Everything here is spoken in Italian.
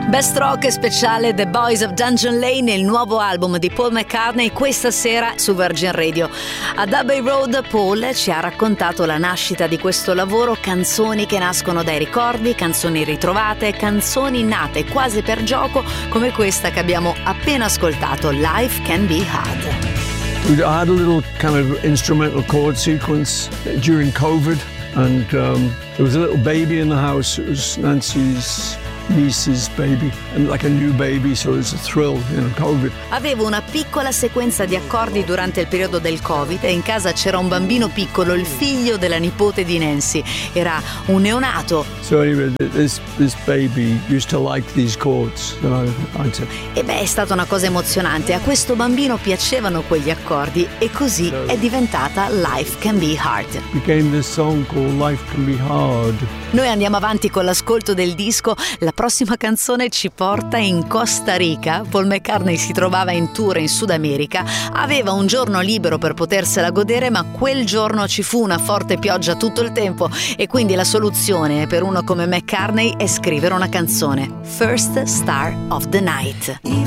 Best rock speciale The Boys of Dungeon Lane, il nuovo album di Paul McCartney, questa sera su Virgin Radio. Ad Abbey Road Paul ci ha raccontato la nascita di questo lavoro, canzoni che nascono dai ricordi, canzoni ritrovate, canzoni nate quasi per gioco, come questa che abbiamo appena ascoltato, Life Can Be Hard. I had a little kind of instrumental chord sequence during COVID, and there was a little baby in the house. It was Nancy's niece's baby, and like a new baby, so it was a thrill, COVID. Avevo una piccola sequenza di accordi durante il periodo del Covid e in casa c'era un bambino piccolo, il figlio della nipote di Nancy. Era un neonato. So anyway, this baby used to like these chords that I'd said. E beh, è stata una cosa emozionante. A questo bambino piacevano quegli accordi e così è diventata Life Can Be Hard. Became this song called Life Can Be Hard. Noi andiamo avanti con l'ascolto del disco. La prossima canzone ci porta in Costa Rica. Paul McCartney si trovava in tour in Sud America, aveva un giorno libero per potersela godere, ma quel giorno ci fu una forte pioggia tutto il tempo e quindi la soluzione per uno come McCartney è scrivere una canzone, First Star of the Night.